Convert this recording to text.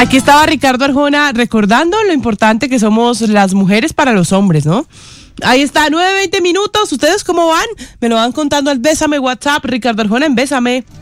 Aquí estaba Ricardo Arjona recordando lo importante que somos las mujeres para los hombres, ¿no? Ahí está, 9:20 minutos. ¿Ustedes cómo van? Me lo van contando al Bésame WhatsApp. Ricardo Arjona en Bésame.